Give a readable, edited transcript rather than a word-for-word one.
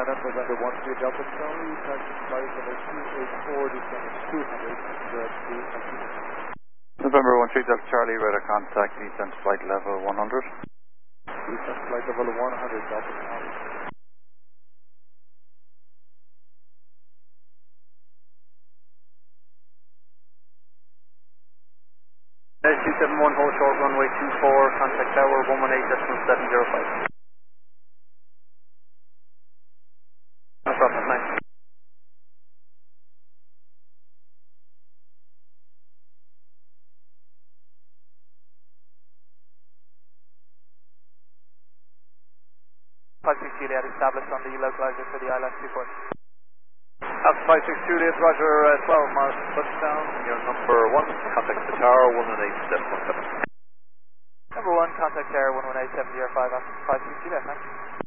November 13 Delta Charlie, taxi flight level 284, descending 200, direct to Vancouver. November 13 Delta Charlie, radar contact, descent flight level 100. Descent flight level 100, Delta Charlie. C71 hold short runway 24, contact tower 118.705. No problem, thanks. Juliet established on the localizer for the ILS report. Alpha 56 Juliet, Roger, 12 miles touchdown. Your number 1, contact the tower 118.717. Number 1, contact tower 118.705, Alpha 56 Juliet, thanks.